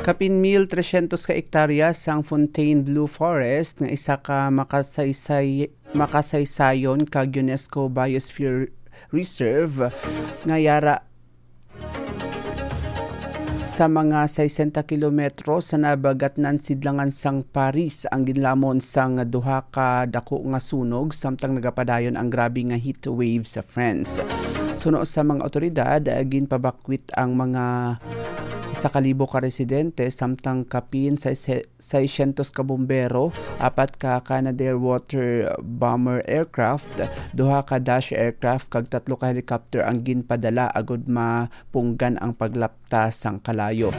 Kapin 1,300 ka hektarya sang Fontainebleau Forest nga isa ka makasaysayon kag UNESCO Biosphere Reserve nga yara sa mga 60 kilometro sa nabagatnan sidlangan sang Paris ang ginlamon sang duha ka dako nga sunog samtang nagapadayon ang grabe nga heat wave sa France. Suno sa mga otoridad ginpabakwit ang mga 1,000 ka residente samtang kapin 600 ka bombero, 4 ka Canadair water bomber aircraft, 2 ka Dash aircraft kag 3 ka helicopter ang ginpadala agud mapunggan ang paglapta sang kalayo.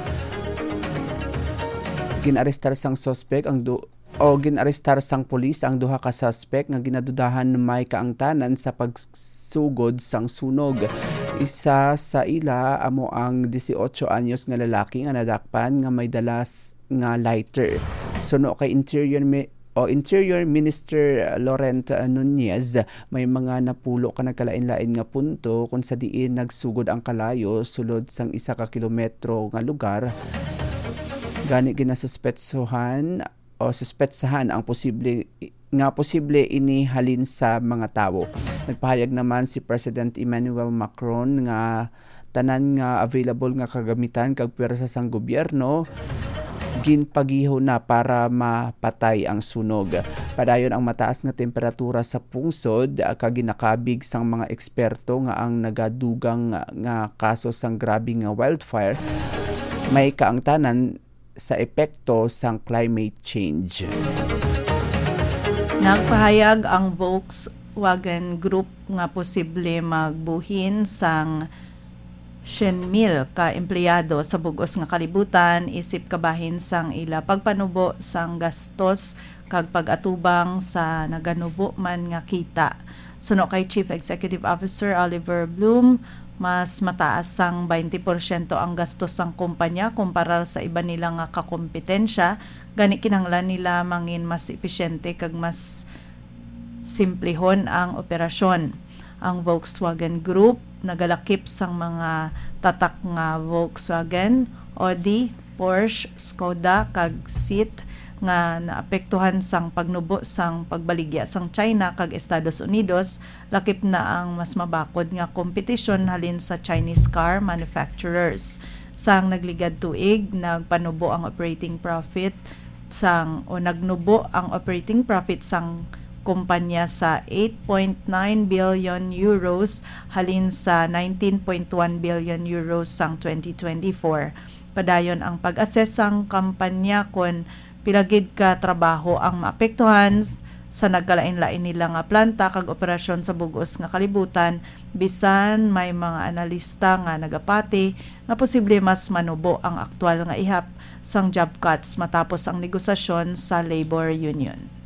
Ginarestar sang suspect ginarestar sang pulis ang 2 ka suspect nga ginadudahan may kaangtanan sa pagsugod sang sunog. Isa sa ila amo ang 18 anyos nga lalaki nga nadakpan nga may dalas nga lighter. Suno kay Interior Minister Laurent Nunez, may mga napulo ka nagkalain-lain nga punto kung sa diin nagsugod ang kalayo sulod sang 1 ka kilometro nga lugar. Gani ginasuspetsahan ang posible inihalin sa mga tao. Nagpahayag naman si President Emmanuel Macron nga tanan nga available nga kagamitan kag pwersa sang gobyerno ginpagiho na para mapatay ang sunog. Padayon ang mataas nga temperatura sa pungsod kag ginakabig sang mga eksperto nga ang nagadugang nga kaso sang grabe nga wildfire may kaangtanan sa epekto sang climate change. Nagpahayag ang Volkswagen Group nga posible magbuhin sang 100,000 ka empleyado sa bugos nga kalibutan isip kabahin sang ila pagpanubo sang gastos kag pag-atubang sa naganubo man nga kita. Suno kay Chief Executive Officer Oliver Bloom, mas mataas sang 20% ang gastos sang kumpanya kumpara sa iba nila nga kakompetensya. Gani kinahanglan nila mangin mas epesyente kag mas simplihon ang operasyon. Ang Volkswagen Group nagalakip sang mga tatak nga Volkswagen, Audi, Porsche, Skoda kag Seat nga naapektuhan sang pagnubo sang pagbaligya sang China kag Estados Unidos, lakip na ang mas mabakod nga kompetisyon halin sa Chinese car manufacturers. Sang nagligad tuig, nagnubo ang operating profit sang kumpanya sa 8.9 billion euros halin sa 19.1 billion euros sang 2024. Padayon ang pag-assess sang kampanya kon pilagid ka trabaho ang maapektuhan sa nagkalain-lain nila nga planta kag operasyon sa bugos nga kalibutan, bisan may mga analista nga nagapati nga posible mas manubo ang aktual nga ihap sang job cuts matapos ang negosasyon sa labor union.